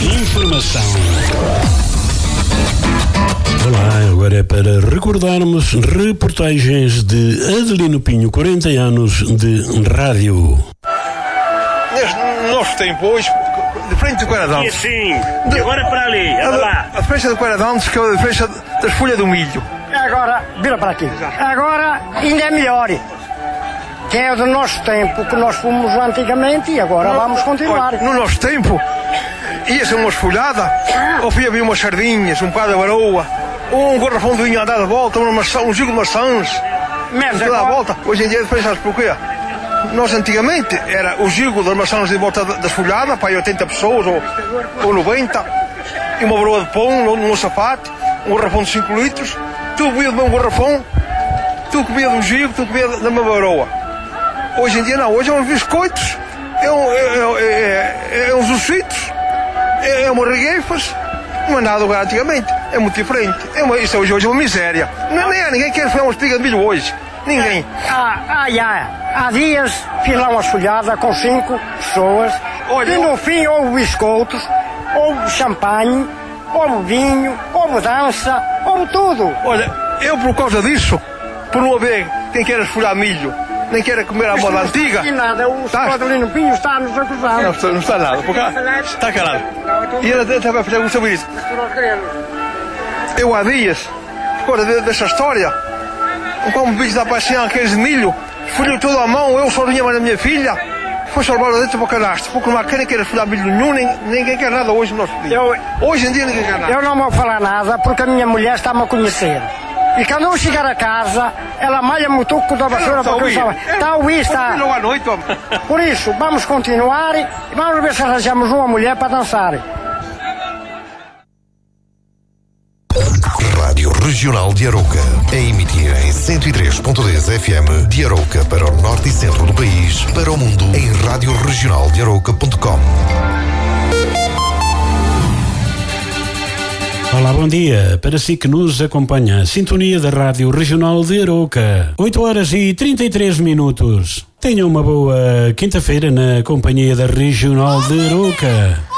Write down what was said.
Informação. Olá, agora é para recordarmos reportagens de Adelino Pinho, 40 anos de rádio. Neste nosso tempo hoje, de frente do Quaradantes. Sim, e agora para ali, olha lá. A diferença do Quaradantes que é a diferença das folhas do milho. Agora, vira para aqui. Agora ainda é melhor. Que é do nosso tempo, que nós fomos antigamente e agora vamos continuar. No nosso tempo, ia-se uma esfolhada, ou havia umas sardinhas, um bocado de varoa, um garrafão de vinho a dar de volta, um gigo de maçãs, toda a volta. Hoje em dia, depois sabes porquê? Nós antigamente era o gigo das maçãs de volta da esfolhada, para 80 pessoas ou 90, e uma varoa de pão, um safate, um garrafão de 5 litros, tu comia do mesmo garrafão, tu comia de um gigo, tu comia da mesma varoa. Hoje em dia não, hoje é uns biscoitos, é uns ossitos, é umas regueifas, não é nada do antigamente, é muito diferente. Isso hoje é uma miséria. Ninguém quer fazer uma espiga de milho hoje, ninguém. Há dias fiz lá uma folhada com 5 pessoas, e no fim houve biscoitos, houve champanhe, houve vinho, houve dança, houve tudo. Olha, eu por causa disso, por não haver quem queira esfolhar milho, nem queira comer a moda antiga. Não nada, o senhor Adelino Pinho está a nos acusar. Não está nada, porque está calado. E ele até vai fazer algum sobre isso. Eu há dias, por causa dessa história, como bicho da paixão, aqueles de milho, folhou tudo à mão, eu sozinha, mas a minha filha, foi salvar dentro para o cadastro, porque não há quem queira folhar milho nenhum, ninguém quer nada hoje no nosso dia. Hoje em dia ninguém quer nada. Eu não vou falar nada, porque a minha mulher está-me a conhecer. E quando eu chegar a casa, ela malha-me o tuco da vassoura porque eu estava. Está a ouvir, está. Por isso, vamos continuar e vamos ver se arranjamos uma mulher para dançar. Rádio Regional de Arouca, a emitir em 103.10 FM de Arouca para o norte e centro do país, para o mundo em radioregionaldearouca.com. Olá, bom dia. Para si que nos acompanha, a sintonia da Rádio Regional de Arouca. 8h33. Tenha uma boa quinta-feira na companhia da Regional de Arouca.